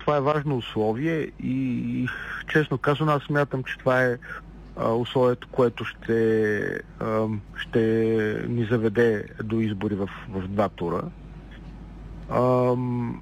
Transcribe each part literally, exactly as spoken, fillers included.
това е важно условие и честно казано аз смятам, че това е а, условието, което ще, а, ще ни заведе до избори в, в два тура. А,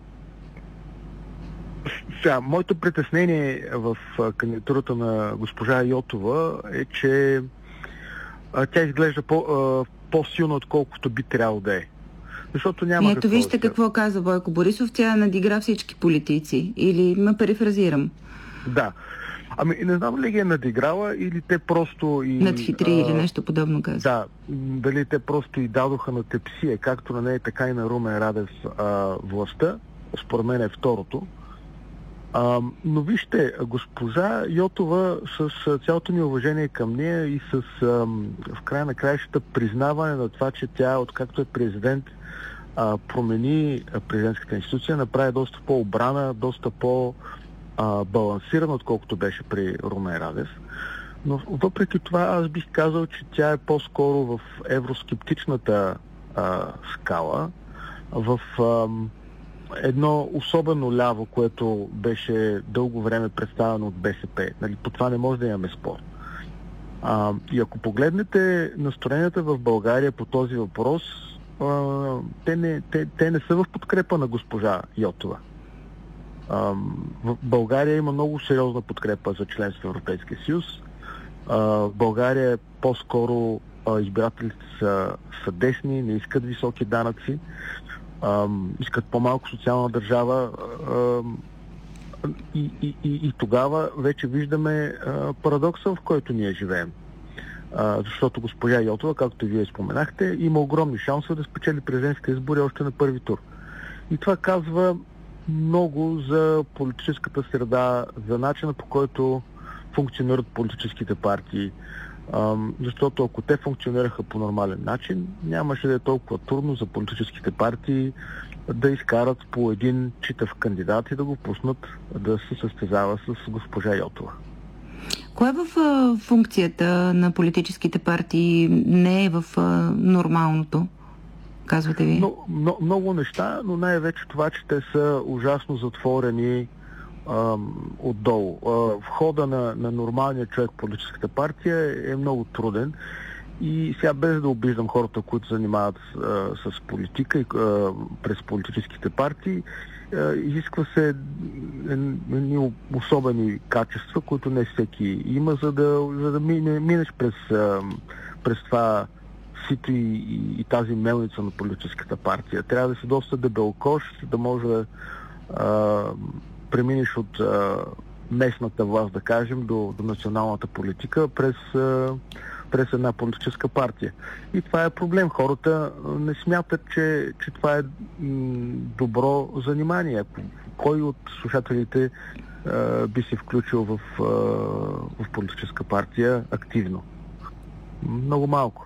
сега, моето притеснение в а, кандидатурата на госпожа Йотова е, че а, тя изглежда по, а, по-силно, отколкото би трябвало да е. Защото няма. Ето вижте да... какво каза Бойко Борисов. Тя надигра всички политици. Или ме перифразирам? Да. Ами не знам ли ги е надиграла или те просто и... Надхитри а... или нещо подобно каза. Да. Дали те просто и дадоха на тепсия, както на нея, така и на Румен Радев а, властта. Според мен е второто. А, но вижте, госпожа Йотова, с цялото ми уважение към нея и с а, в края на краищата признаване на това, че тя, откакто е президент, а, промени президентската институция, направи доста по-обрана, доста по-балансирана, отколкото беше при Румен Радев. Но въпреки това аз бих казал, че тя е по-скоро в евроскептичната а, скала, в а, едно особено ляво, което беше дълго време представено от БСП. Нали, по това не може да имаме спор. А, и ако погледнете настроенията в България по този въпрос, а, те, не, те, те не са в подкрепа на госпожа Йотова. А, в България има много сериозна подкрепа за членство в Европейския съюз. А, в България по-скоро а, избирателите са, са десни, не искат високи данъци. Uh, искат по-малко социална държава uh, и, и, и, и тогава вече виждаме uh, парадокса, в който ние живеем. Uh, защото госпожа Йотова, както вие споменахте, има огромни шансове да спечели президентските избори още на първи тур. И това казва много за политическата среда, за начина, по който функционират политическите партии. Um, защото ако те функционираха по нормален начин, нямаше да е толкова трудно за политическите партии да изкарат по един читав кандидат и да го пуснат да се състезава с госпожа Йотова. Кое в а, функцията на политическите партии не е в а, нормалното, казвате ви? Но, но, много неща, но най-вече това, че те са ужасно затворени отдолу. Входа на, на нормалния човек в политическата партия е много труден и сега без да обиждам хората, които занимават а, с политика и а, през политическите партии, а, изисква се едни особени качества, които не всеки има, за да, за да мине, минеш през, а, през това сито и, и, и тази мелница на политическата партия. Трябва да си доста дебелкош, да може да а, преминеш от а, местната власт, да кажем, до, до националната политика през, а, през една политическа партия. И това е проблем. Хората не смятат, че, че това е м, добро занимание. Кой от слушателите а, би се включил в, а, в политическа партия активно? Много малко.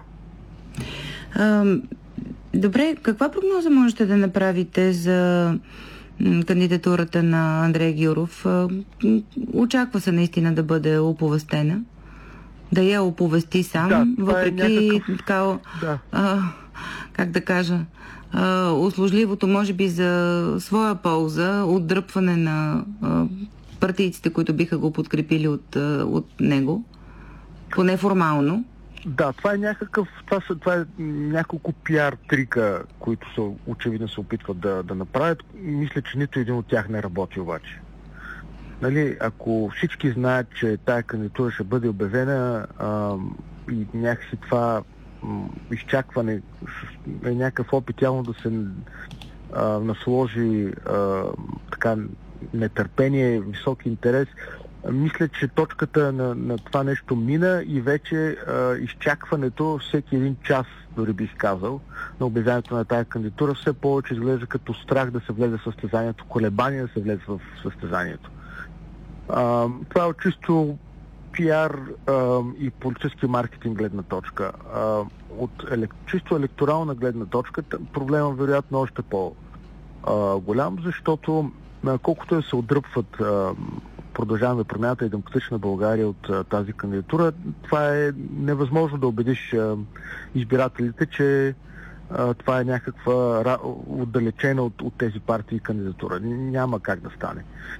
А, добре, каква прогноза можете да направите за кандидатурата на Андрей Гюров? Очаква се наистина да бъде оповестена, да я оповести сам, да, въпреки е някакъв... така, да. а, как да кажа, а, услужливото, може би за своя полза, отдръпване на а, партийците, които биха го подкрепили от, а, от него, поне формално. Да, това е някакъв, това, са, това е няколко пиар трика, които са, очевидно се опитват да, да направят. Мисля, че нито един от тях не работи обаче. Нали, ако всички знаят, че тая кандидатура ще бъде обявена а, и някакси това м, изчакване е някакъв опит явно да се а, насложи а, така нетърпение, висок интерес, мисля, че точката на, на това нещо мина и вече а, изчакването, всеки един час, дори бих казал, на обявяването на тази кандидатура, все повече изглежда като страх да се влезе в състезанието, колебание да се влезе в състезанието. А, това е чисто пиар а, и политически маркетинг гледна точка. А, от елек... чисто електорална гледна точка проблема вероятно е още по-голям, защото а, колкото да се отдръпват а, Продължаваме промяната и Демократична България от а, тази кандидатура, това е невъзможно да убедиш а, избирателите, че а, това е някаква ра... отдалечена от, от тези партии кандидатура. Няма как да стане.